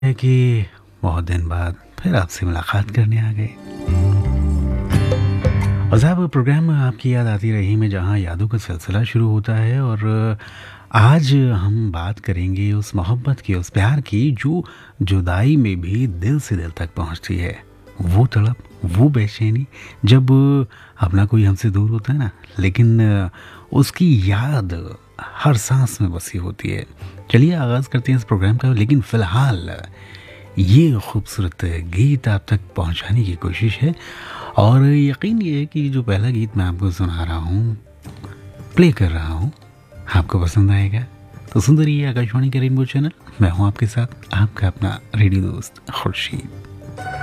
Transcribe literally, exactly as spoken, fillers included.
है कि बहुत दिन बाद फिर आपसे मुलाकात करने आ गए। और साहब प्रोग्राम में आपकी याद आती रही में जहाँ यादों का सिलसिला शुरू होता है, और आज हम बात करेंगे उस मोहब्बत की, उस प्यार की जो जुदाई में भी दिल से दिल तक पहुँचती है। वो तड़प, वो बेचैनी जब अपना कोई हमसे दूर होता है ना, लेकिन उसकी याद हर सांस में बसी होती है। चलिए आगाज़ करते हैं इस प्रोग्राम का, लेकिन फ़िलहाल ये खूबसूरत गीत आप तक पहुंचाने की कोशिश है। और यकीन ये है कि जो पहला गीत मैं आपको सुना रहा हूँ, प्ले कर रहा हूँ, आपको पसंद आएगा। तो सुंदर ये आकाशवाणी का रेनबो चैनल, मैं हूँ आपके साथ, आपका अपना रेडियो दोस्त खुर्शीद।